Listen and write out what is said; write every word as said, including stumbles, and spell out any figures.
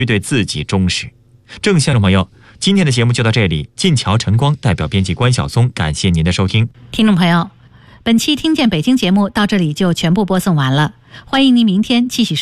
对自己忠实。正向的朋友，今天的节目就到这里，晋桥晨光代表编辑关晓松，感谢您的收听。 听众朋友，本期听见北京节目到这里就全部播送完了，欢迎您明天继续收听。